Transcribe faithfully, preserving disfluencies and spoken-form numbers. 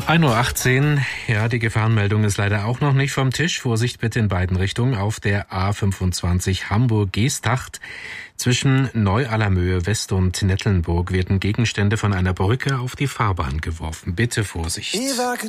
ein Uhr achtzehn, ja, die Gefahrenmeldung ist leider auch noch nicht vom Tisch. Vorsicht bitte in beiden Richtungen. Auf der A fünfundzwanzig Hamburg-Geesthacht zwischen Neu-Allermöhe West und Nettelnburg werden Gegenstände von einer Brücke auf die Fahrbahn geworfen. Bitte Vorsicht.